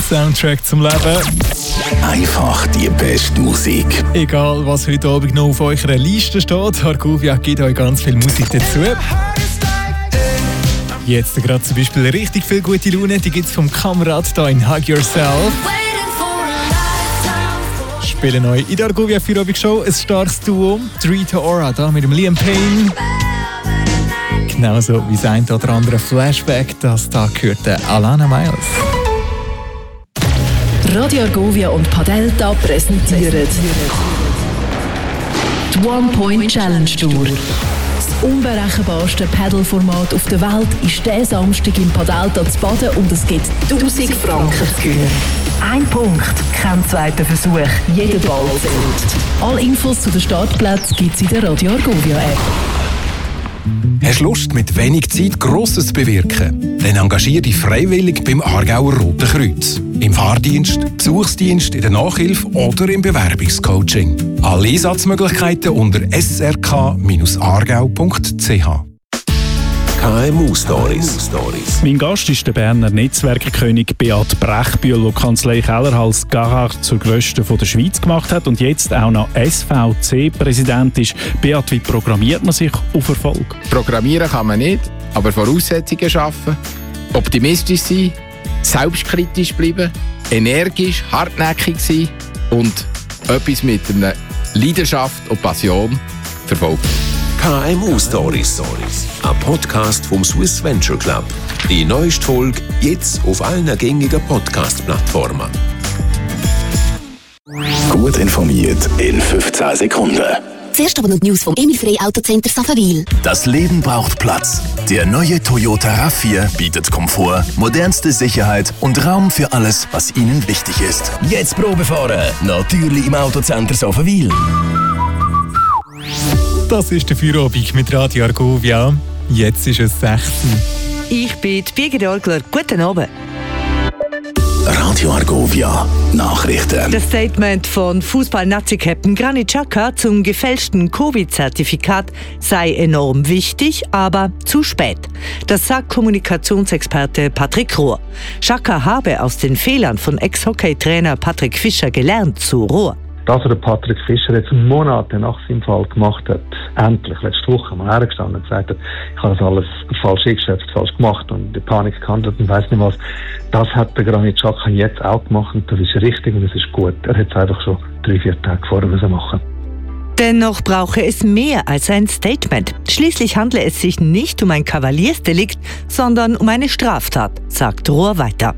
Soundtrack zum Leben. Einfach die beste Musik. Egal, was heute Abend noch auf eurer Liste steht, Argovia gibt euch ganz viel Musik dazu. Jetzt gerade zum Beispiel richtig viel gute Laune, die gibt es vom Kamerad hier in Hug Yourself. Spielen euch in der Argovia Feierabend-Show ein starkes Duo, Rita Ora da mit dem Liam Payne. Genauso wie das ein oder andere Flashback, das da gehört Alana Miles. Radio Argovia und Padelta präsentieren die One Point Challenge Tour. Das unberechenbarste Paddle-Format auf der Welt ist diesen Samstag im Padelta zu Baden und es gibt 1000 Franken zu gewinnen. Ein Punkt, kein zweiter Versuch, jeder Ball zählt. Alle Infos zu den Startplätzen gibt es in der Radio Argovia App. Hast du Lust, mit wenig Zeit Grosses zu bewirken? Dann engagiere dich freiwillig beim Aargauer Roten Kreuz. Im Fahrdienst, Besuchsdienst, in der Nachhilfe oder im Bewerbungscoaching. Alle Einsatzmöglichkeiten unter srk-aargau.ch. KMU Stories. Mein Gast ist der Berner Netzwerkkönig Beat Brechbühl, der Kanzlei Kellerhals Gahard zur grössten der Schweiz gemacht hat und jetzt auch noch SVC-Präsident ist. Beat, wie programmiert man sich auf Erfolg? Programmieren kann man nicht, aber Voraussetzungen schaffen, optimistisch sein, selbstkritisch bleiben, energisch, hartnäckig sein und etwas mit einer Leidenschaft und Passion verfolgen. KMU Stories. Ein Podcast vom Swiss Venture Club. Die neueste Folge jetzt auf allen gängigen Podcast-Plattformen. Gut informiert in 15 Sekunden. Zuerst aber noch die News vom Emil Frey Autocenter Safawil. Das Leben braucht Platz. Der neue Toyota RAV4 bietet Komfort, modernste Sicherheit und Raum für alles, was Ihnen wichtig ist. Jetzt Probe fahren, natürlich im Autocenter Safawil. Das ist der Feierabend mit Radio Argovia. Jetzt ist es 16. Ich bin die Birgit Orgler. Guten Abend. Radio Argovia Nachrichten. Das Statement von Fußball-Nazi-Captain Granit Xhaka zum gefälschten Covid-Zertifikat sei enorm wichtig, aber zu spät. Das sagt Kommunikationsexperte Patrick Rohr. Xhaka habe aus den Fehlern von Ex-Hockey-Trainer Patrick Fischer gelernt, zu Rohr. Das, was Patrick Fischer jetzt Monate nach seinem Fall gemacht hat, endlich letzte Woche mal hergestanden und gesagt hat, ich habe das alles falsch eingeschätzt, falsch gemacht und die Panik gehandelt und weiss nicht was. Das hat der Granit Xhaka jetzt auch gemacht und das ist richtig und das ist gut. Er hätte es einfach schon 3-4 Tage vorher machen. Dennoch brauche es mehr als ein Statement. Schließlich handle es sich nicht um ein Kavaliersdelikt, sondern um eine Straftat, sagt Rohr weiter.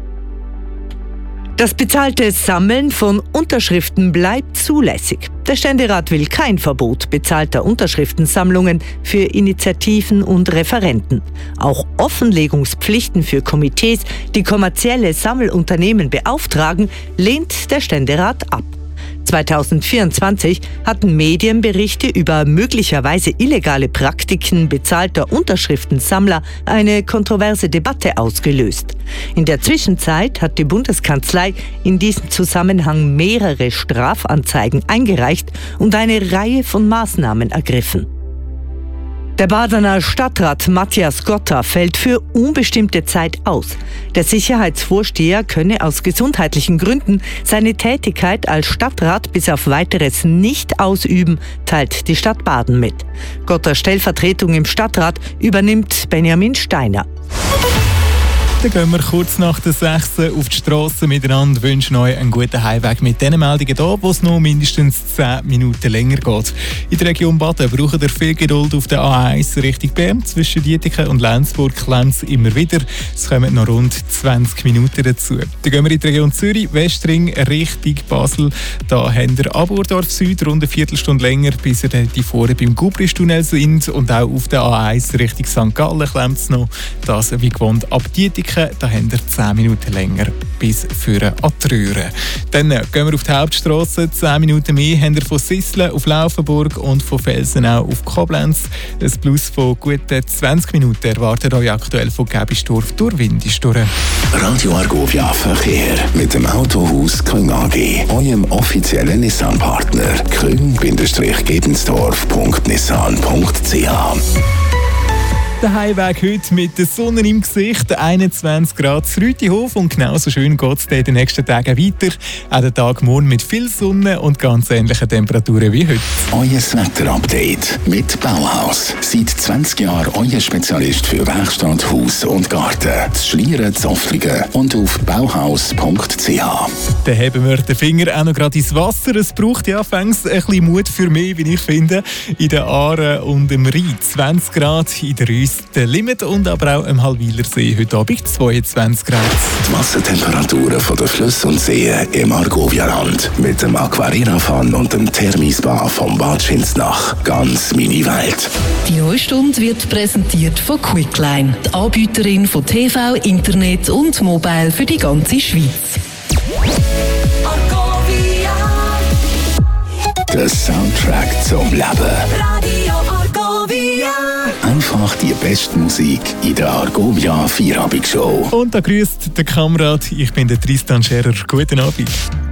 Das bezahlte Sammeln von Unterschriften bleibt zulässig. Der Ständerat will kein Verbot bezahlter Unterschriftensammlungen für Initiativen und Referenten. Auch Offenlegungspflichten für Komitees, die kommerzielle Sammelunternehmen beauftragen, lehnt der Ständerat ab. 2024 hatten Medienberichte über möglicherweise illegale Praktiken bezahlter Unterschriftensammler eine kontroverse Debatte ausgelöst. In der Zwischenzeit hat die Bundeskanzlei in diesem Zusammenhang mehrere Strafanzeigen eingereicht und eine Reihe von Maßnahmen ergriffen. Der Badener Stadtrat Matthias Gotter fällt für unbestimmte Zeit aus. Der Sicherheitsvorsteher könne aus gesundheitlichen Gründen seine Tätigkeit als Stadtrat bis auf Weiteres nicht ausüben, teilt die Stadt Baden mit. Gotters Stellvertretung im Stadtrat übernimmt Benjamin Steiner. Dann gehen wir kurz nach der 6. auf die Strasse miteinander. Ich wünsche euch einen guten Heimweg mit diesen Meldungen hier, wo es noch mindestens 10 Minuten länger geht. In der Region Baden braucht ihr viel Geduld auf der A1 Richtung Bern. Zwischen Dietiken und Lenzburg klemmt es immer wieder. Es kommen noch rund 20 Minuten dazu. Dann gehen wir in die Region Zürich, Westring Richtung Basel. Da habt ihr Aburdorf Süd rund eine Viertelstunde länger, bis ihr die vorne beim Gubristunnel sind. Und auch auf der A1 Richtung St. Gallen klemmt es noch. Das wie gewohnt ab Dietiken. Da haben wir 10 Minuten länger bis für an die Röhre. Dann gehen wir auf die Hauptstrasse. 10 Minuten mehr haben wir von Sisslen auf Laufenburg und von Felsenau auf Koblenz. Ein Plus von guten 20 Minuten erwartet euch aktuell von Gebisdorf durch Windisdorf. Radio Argovia Verkehr mit dem Autohaus Küng AG, eurem offiziellen Nissan-Partner. Küng-Gebensdorf.nissan.ch. Der Heimweg heute mit der Sonne im Gesicht, 21 Grad zu Rütihof und genauso schön geht es in den nächsten Tagen weiter. Auch der Tag morgen mit viel Sonne und ganz ähnlichen Temperaturen wie heute. Euer Wetterupdate mit Bauhaus. Seit 20 Jahren euer Spezialist für Werkstatt, Haus und Garten. Das Schlieren, Zoftlingen und auf bauhaus.ch. Dann heben wir den Finger auch noch gerade ins Wasser. Es braucht ja anfangs ein bisschen Mut für mich, wie ich finde. In den Aaren und im Rhein 20 Grad, in der Reuss der Limit und aber auch im Halwiler See heute Abend 22 Grad. Die Wassertemperaturen von den Flüssen und Seen im Argovia-Land mit dem Aquarira-Fun und dem Thermispa vom Bad Schinsnach. Ganz meine Welt. Die neue Stunde wird präsentiert von Quickline, die Anbieterin von TV, Internet und Mobile für die ganze Schweiz. Der Soundtrack zum Leben. Radio Argovia. Einfach die beste Musik in der Argovia Vierabend-Show. Und da grüßt der Kamerad. Ich bin der Tristan Scherer. Guten Abend.